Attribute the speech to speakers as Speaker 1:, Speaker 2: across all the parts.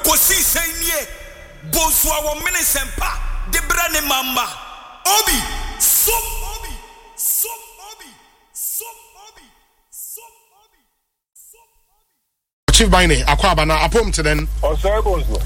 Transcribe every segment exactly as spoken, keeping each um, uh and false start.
Speaker 1: kosi senye bonso awo mene sempa de brane mama obi so obi so obi so obi so obi so obi
Speaker 2: Chief Bine akwaba na apom to then
Speaker 3: Osai bonso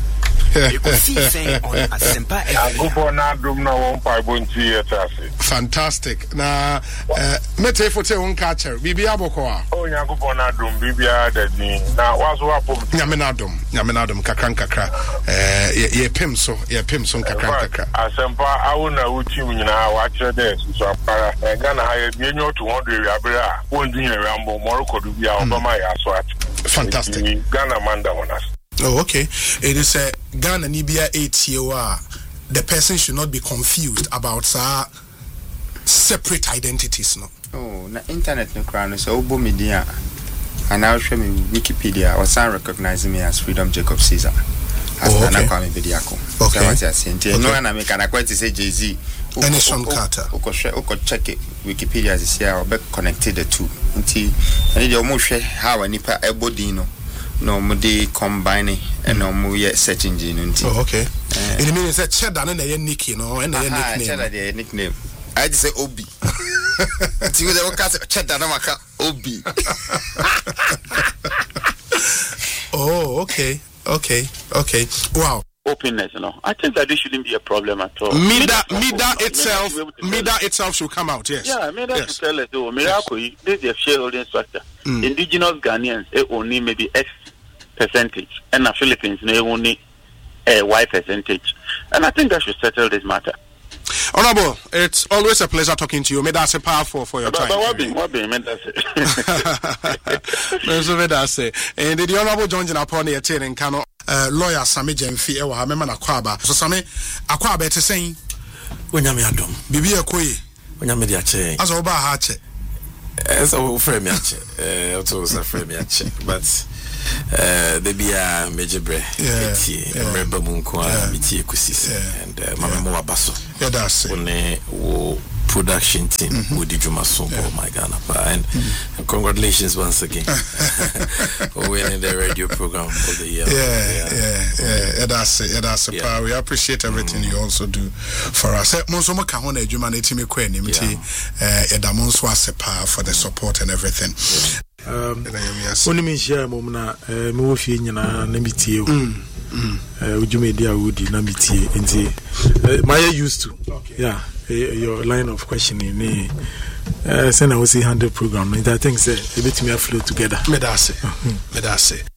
Speaker 2: fantastic. Na mete fote won catcher. Bibia boko.
Speaker 3: Oh, Yankupon Adum, Bibia Dadni. Now, was what
Speaker 2: Yaminadum, Yaminadum, Kakran Kakra. Eh, ye pim so, ye pim so Kakran Kakra.
Speaker 3: Asempa, I will know what you now watch this. So I'm gonna hire you to one day. Abra, one day Rambo, Morocco, to be out of my aswat.
Speaker 2: Fantastic.
Speaker 3: Ghana Manda on us.
Speaker 2: Oh, okay. It is a Ghana Nibia eight year. The person should not be confused about uh, separate identities. No.
Speaker 4: Oh, na internet no crown so obo media. And now show me Wikipedia or some recognize me as Freedom Jacob Caesar. As
Speaker 2: oh, okay.
Speaker 4: Kwame Bediako.
Speaker 2: Okay.
Speaker 4: So what I say, no one make an quite say Jay-Z.
Speaker 2: Anderson Carter.
Speaker 4: Oko oko check it Wikipedia as here or be connected the two. Nti and you almost share how nipa ebodino. No, mudi combining and no mu ye search engine until.
Speaker 2: Oh, okay. Uh, it means that cheddar and a nickname, no, and a nickname.
Speaker 4: Cheddar, the nickname. I just say Obi. See what they call cheddar, no maka Obi.
Speaker 2: Oh, okay, okay, okay. Wow.
Speaker 5: Openness, you know. I think that this shouldn't be a problem at all.
Speaker 2: Mida, Mida itself, Mida itself should come out. Yes.
Speaker 5: Yeah, Mida
Speaker 2: yes.
Speaker 5: should tell us. Oh, Miracle, yes. This is a shareholding structure. Mm. Indigenous Ghanaians they only maybe X percentage, and the Philippines they only a Y percentage. And I think that should settle this matter.
Speaker 2: Honorable, it's always a pleasure talking to you. May that's a powerful for your
Speaker 5: but,
Speaker 2: time.
Speaker 5: But what be, what be, may that's
Speaker 2: it. And the Honorable John Jinapone Etienne and Kano, uh, lawyer Sami Jemfi, Ewa, Memman Akwaba. So Sami Akwaba, it's saying,
Speaker 6: when you're Adam,
Speaker 2: Bibi a Koi,
Speaker 6: when you're Mediache,
Speaker 2: as Oba Hache,
Speaker 6: as a frame yache, also a frame yache, but. Uh, they be a major bre, yeah, remember Munko, Miti Kusis, and Mamma Moabaso.
Speaker 2: Yeah, that's
Speaker 6: it. Production team with the Juma Sombo, my Ghana. And congratulations once again. We're in the radio program for the year.
Speaker 2: Yeah, yeah, yeah. That's it. That's it. We appreciate everything you also do for us. Monsomo Kahone, Humanity Mekweni, Miti, Edamonso Asepa for the support and everything.
Speaker 7: Um, only me share momna mo fi nyina na mitie o eh ujumedi awudi na mitie nti my used to yeah your line of questioning me uh, send I was a handle program and I think say a bit me flow together
Speaker 2: me that's it me that's it